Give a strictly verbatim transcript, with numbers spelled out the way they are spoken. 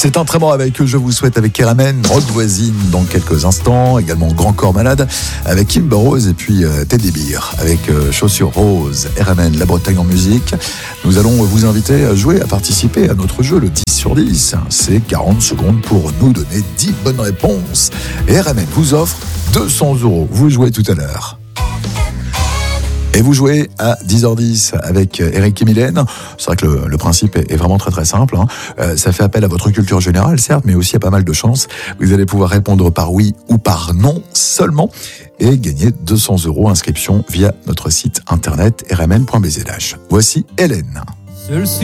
C'est un très bon avec Je vous souhaite avec Kéramen, Rock Voisine dans quelques instants, également Grand Corps Malade avec Kimber Rose et puis euh, Teddy Bear avec euh, Chaussures Roses, R M N, La Bretagne en musique. Nous allons vous inviter à jouer, à participer à notre jeu, le dix sur dix. C'est quarante secondes pour nous donner dix bonnes réponses. Et R M N vous offre deux cents euros. Vous jouez tout à l'heure. Et vous jouez à dix heures dix avec Eric et Mylène. C'est vrai que le, le principe est, est vraiment très très simple. Hein. Euh, ça fait appel à votre culture générale, certes, mais aussi à pas mal de chances. Vous allez pouvoir répondre par oui ou par non seulement et gagner deux cents euros. Inscription via notre site internet r m n point b z h. Voici Hélène.